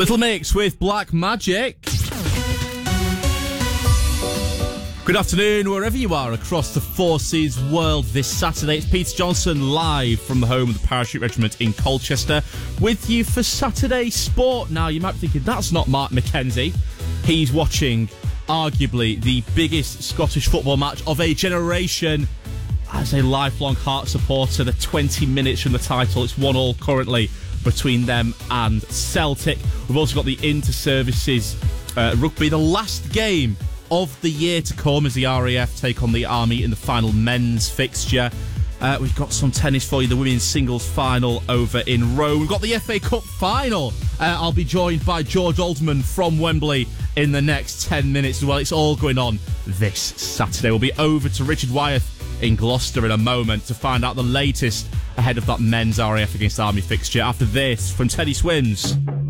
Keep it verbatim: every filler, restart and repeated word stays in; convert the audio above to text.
Little Mix with Black Magic. Good afternoon, wherever you are across the Four Seas world this Saturday. It's Peter Johnson live from the home of the Parachute Regiment in Colchester with you for Saturday Sport. Now, you might be thinking, that's not Mark McKenzie. He's watching arguably the biggest Scottish football match of a generation. As a lifelong Hearts supporter, the twenty minutes from the title, it's one all currently between them and Celtic. We've also got the inter-services uh, rugby, the last game of the year to come as the R A F take on the Army in the final men's fixture. Uh, we've got some tennis for you, the women's singles final over in Rome. We've got the F A Cup final. Uh, I'll be joined by George Alderman from Wembley in the next ten minutes as well. It's all going on this Saturday. We'll be over to Richard Wyeth in Gloucester in a moment to find out the latest ahead of that men's R A F against Army fixture. After this, from Teddy Swims.